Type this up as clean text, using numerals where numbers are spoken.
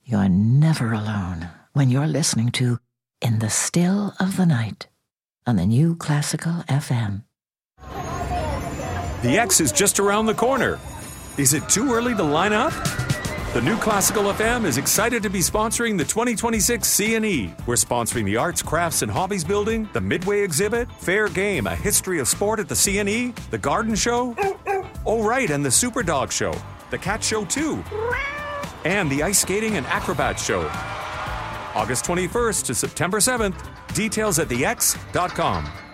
you're never alone when you're listening to In the Still of the Night on the New Classical FM. The X is just around the corner. Is it too early to line up? The New Classical FM is excited to be sponsoring the 2026 CNE. We're sponsoring the Arts, Crafts, and Hobbies Building, the Midway Exhibit, Fair Game, a history of sport at the CNE, the Garden Show, oh right, and the Super Dog Show, the Cat Show too, and the Ice Skating and Acrobat Show. August 21st to September 7th. Details at thex.com.